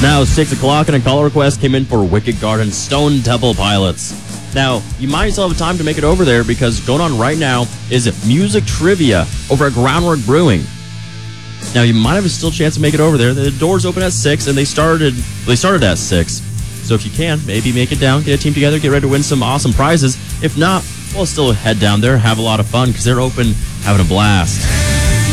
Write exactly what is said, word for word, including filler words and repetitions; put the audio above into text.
now six o'clock and a call request came in for Wicked Garden Stone Temple Pilots. Now, you might still have time to make it over there because going on right now is music trivia over at Groundwork Brewing. Now, you might have a still chance to make it over there. The doors open at six and they started they started at six. So if you can, maybe make it down, get a team together, get ready to win some awesome prizes. If not, well, still head down there, have a lot of fun because they're open, having a blast.